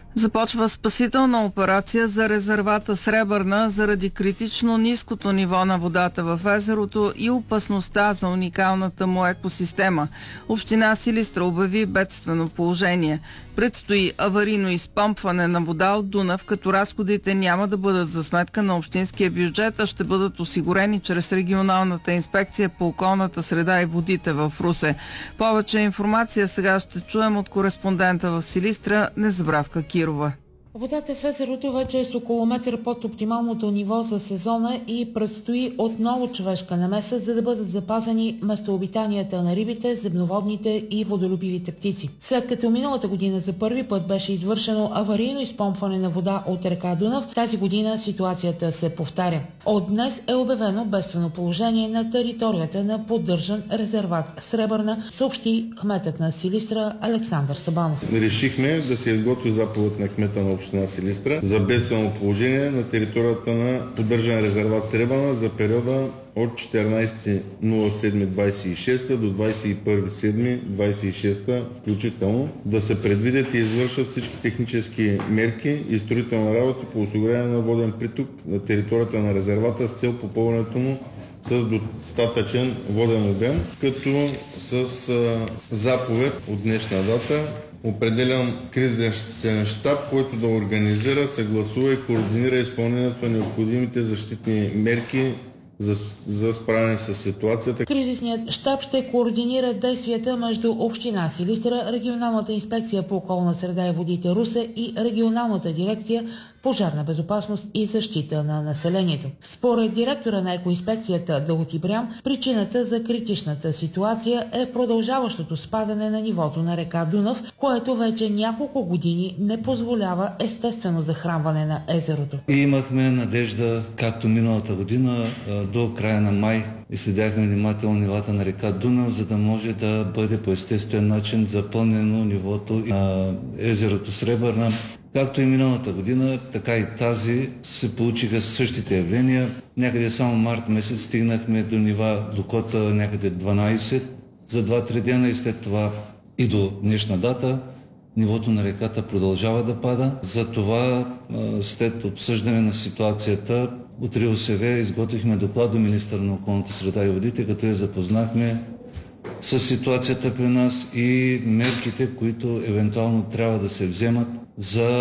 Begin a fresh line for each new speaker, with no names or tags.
Започва спасителна операция за резервата Сребърна заради критично ниското ниво на водата в езерото и опасността за уникалната му екосистема. Община Силистра обяви бедствено положение. Предстои аварийно изпомпване на вода от Дунав, като разходите няма да бъдат за сметка на общинския бюджет, а ще бъдат осигурени чрез регионалната инспекция по околната среда и водите в Русе. Повече информация сега ще чуем от кореспондента в Силистра Незабравка Кирова.
Водата в езерото вече е с около метър под оптималното ниво за сезона и предстои отново човешка намеса, за да бъдат запазени местообитанията на рибите, земноводните и водолюбивите птици. След като миналата година за първи път беше извършено аварийно изпомпване на вода от река Дунав, тази година ситуацията се повтаря. От днес е обявено бедствено положение на територията на поддържан резерват Сребърна, съобщи кметът на Силистра Александър Сабанов.
Решихме да се изготви заповед на кмета на община Силистра за бедствено положение на територията на поддържан резерват Сребърна за периода от 14.07.26 до 21.07.26 включително, да се предвидят и извършат всички технически мерки и строителни работи по осигуряване на воден приток на територията на резервата с цел попълването му с достатъчен воден обем, като с заповед от днешна дата определям кризисен щаб, който да организира, съгласува и координира изпълнението на необходимите защитни мерки за справяне с ситуацията.
Кризисният щаб ще координира действията между община Силистра, регионалната инспекция по околна среда и водите Русе и регионалната дирекция пожарна безопасност и защита на населението. Според директора на екоинспекцията Далут Ибрям, причината за критичната ситуация е продължаващото спадане на нивото на река Дунав, което вече няколко години не позволява естествено захранване на езерото.
И имахме надежда, както миналата година, до края на май и следяхме внимателно нивата на река Дунав, за да може да бъде по естествен начин запълнено нивото на езерото Сребърна. Както и миналата година, така и тази се получиха същите явления. Някъде само март месец стигнахме до нива до кота някъде 12 за 2-3 дена и след това и до днешна дата нивото на реката продължава да пада. Затова след обсъждане на ситуацията от РИОСВ изготвихме доклад до министъра на околната среда и водите, като я запознахме с ситуацията при нас и мерките, които евентуално трябва да се вземат за